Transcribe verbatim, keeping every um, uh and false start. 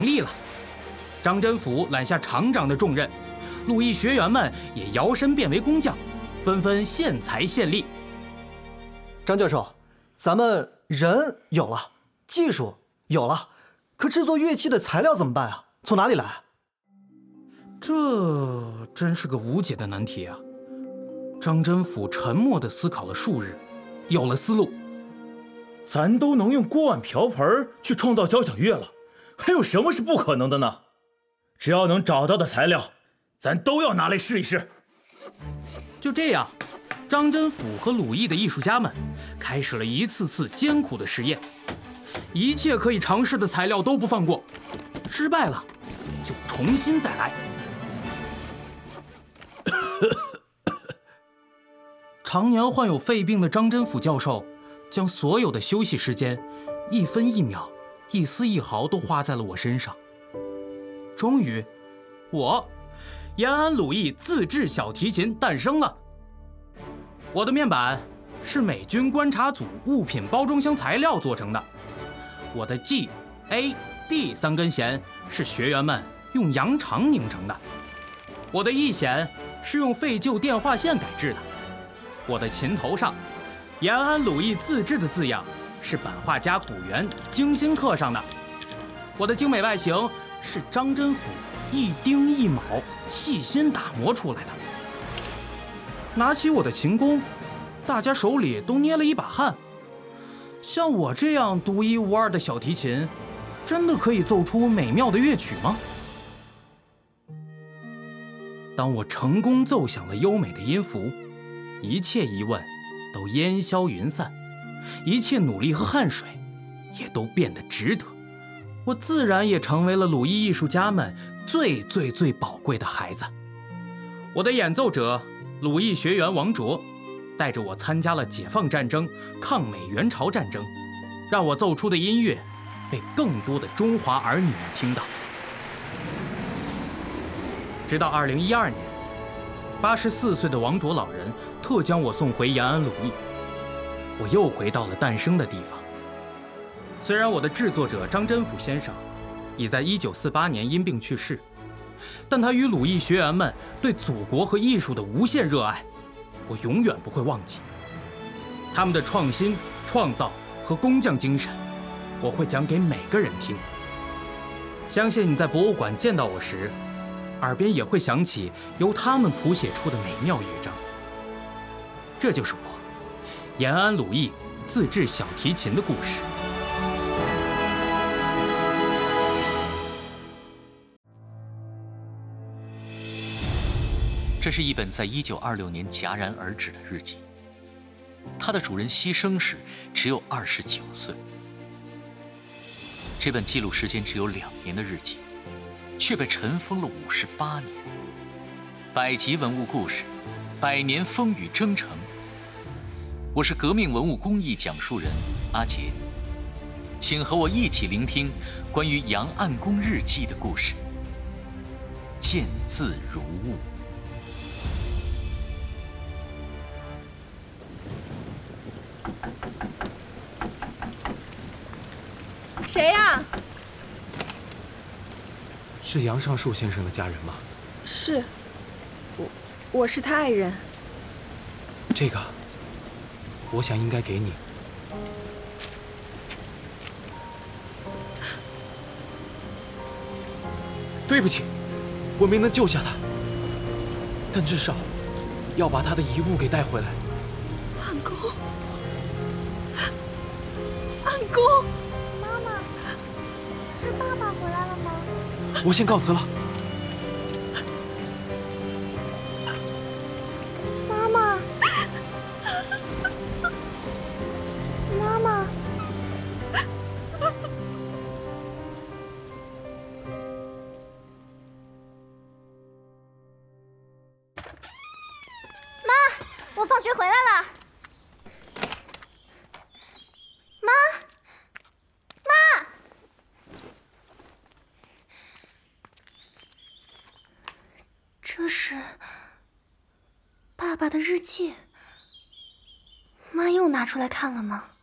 立了。张真甫揽下厂长的重任，鲁艺学员们也摇身变为工匠，纷纷献财献力。 张教授，咱们人有了，技术有了，可制作乐器的材料怎么办啊？从哪里来？ 这真是个无解的难题啊！张真甫沉默地思考了数日，有了思路。 咱都能用锅碗瓢盆去创造交响乐了，还有什么是不可能的呢？只要能找到的材料，咱都要拿来试一试。 就这样，张真甫和鲁艺的艺术家们开始了一次次艰苦的实验，一切可以尝试的材料都不放过，失败了就重新再来。常年患有肺病的张真甫教授，将所有的休息时间，一分一秒，一丝一毫都花在了我身上。终于，我延安鲁艺自制小提琴诞生了。我的面板是美军观察组物品包装箱材料做成的，我的 G、A、D 三根弦是学员们用羊肠拧成的，我的 E 弦是用废旧电话线改制的，我的琴头上延安鲁艺自制的字样是版画家古元精心刻上的，我的精美外形是张真甫一钉一铆细心打磨出来的。拿起我的琴弓，大家手里都捏了一把汗。像我这样独一无二的小提琴，真的可以奏出美妙的乐曲吗？当我成功奏响了优美的音符，一切疑问都烟消云散，一切努力和汗水也都变得值得。我自然也成为了鲁艺艺术家们最最最宝贵的孩子。我的演奏者鲁艺学员王卓，带着我参加了解放战争、抗美援朝战争，让我奏出的音乐被更多的中华儿女们听到。直到二零一二年，八十四岁的王卓老人特将我送回延安鲁艺，我又回到了诞生的地方。虽然我的制作者张真甫先生已在一九四八年因病去世，但他与鲁艺学员们对祖国和艺术的无限热爱，我永远不会忘记。他们的创新、创造和工匠精神，我会讲给每个人听。相信你在博物馆见到我时，耳边也会响起由他们谱写出的美妙乐章。这就是我延安鲁艺自制小提琴的故事。 这是一本在一九二六年戛然而止的日记，它的主人牺牲时只有二十九岁。这本记录时间只有两年的日记，却被尘封了五十八年。百集文物故事，百年风雨征程。我是革命文物工艺讲述人阿杰，请和我一起聆听关于杨暗公日记的故事。见字如晤。 谁呀？ 是杨尚树先生的家人吗？ 是，我我是他爱人。 这个，我想应该给你。对不起，我没能救下他，但至少要把他的遗物给带回来。 暗公，暗公。 是爸爸回来了吗？ 我先告辞了。 妈妈，妈妈，妈，我放学回来了。这是爸爸的日记，妈又拿出来看了吗？